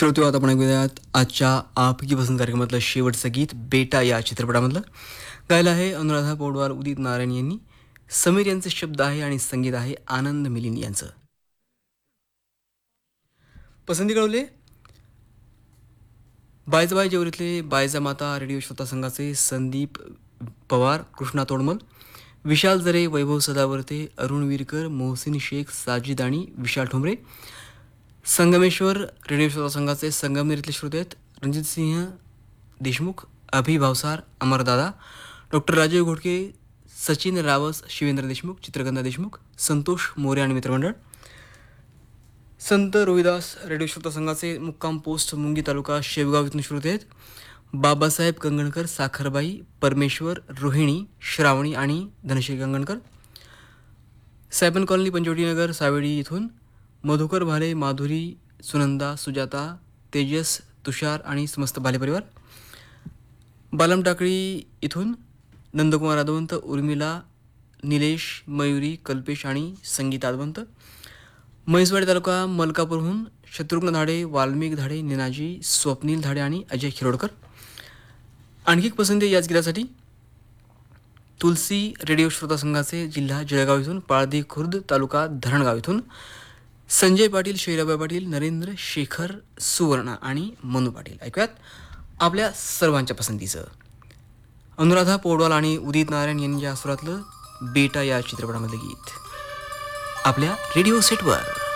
श्रोते आता आपण ऐकूयात आजच्या आपकी पसंत कार्यक्रमातलं शेवटचं गीत बेटा या चित्रपटामधलं. गायलं आहे अनुराधा पौडवाल, उदित नारायण यांनी. समीर यांचे शब्द आहे आणि संगीत आहे आनंद मिलिंद यांचं. पसंती कळवले बायजाबाई जेवरीतले बायजा माता रेडिओ श्रोता संघाचे संदीप पवार, कृष्णा तोडमल, विशाल जरे, वैभव सदावर्ते, अरुण विरकर, मोहसिन शेख, साजिद आणि विशाल ठोंबरे. संगमेश्वर रेडिओ श्रोता संघाचे संगमनेरीतले श्रोते आहेत रणजित सिंह देशमुख, अभि भावसार, अमरदादा, डॉक्टर राजीव घोडके, सचिन रावस, शिवेंद्र देशमुख, चित्रकंदा देशमुख, संतोष मोरे आणि मित्रमंडळ. संत रोहिदास रेडिओ श्रोता संघाचे मुक्काम पोस्ट मुंगी तालुका शेवगाव इथून श्रोते आहेत बाबासाहेब कंगणकर, साखरबाई, परमेश्वर, रोहिणी, श्रावणी आणि धनश्री कंगणकर. सायबन कॉलनी, पंचवटीनगर, सावेडी इथून मधुकर भाले, माधुरी, सुनंदा, सुजाता, तेजस, तुषार आणि समस्त भाले परिवार. बालम टाकळी इथून नंदकुमार आदवंत, उर्मिला, निलेश, मयुरी, कल्पेश आणि संगीता आदवंत. म्हैसवाडी तालुका मलकापूरहून शत्रुघ्न धाडे, वाल्मिक धाडे, निनाजी, स्वप्नील धाडे आणि अजय खिरोडकर. आणखी एक पसंती याच गीतासाठी तुलसी रेडिओ श्रोता संघाचे जिल्हा जळगाव इथून पाळदी खुर्द तालुका धरणगाव इथून संजय पाटील, शैलाबाई पाटील, नरेंद्र, शेखर, सुवर्णा आणि मनु पाटील. ऐकूयात आपल्या सर्वांच्या पसंतीचं अनुराधा पौडवाल आणि उदित नारायण यांच्या सुरातलं बेटा या चित्रपटामधलं गीत आपल्या रेडिओ सेटवर.